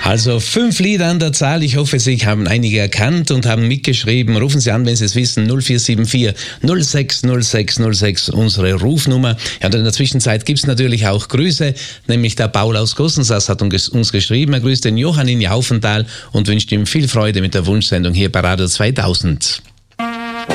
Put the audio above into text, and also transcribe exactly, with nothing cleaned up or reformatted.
Also fünf Lieder an der Zahl. Ich hoffe, Sie haben einige erkannt und haben mitgeschrieben. Rufen Sie an, wenn Sie es wissen. null vier sieben vier null sechs null sechs null sechs, unsere Rufnummer. Ja, und in der Zwischenzeit gibt es natürlich auch Grüße. Nämlich der Paul aus Gossensaas hat uns geschrieben. Er grüßt den Johann in Jaufenthal und wünscht ihm viel Freude mit der Wunschsendung hier bei Radio zweitausend.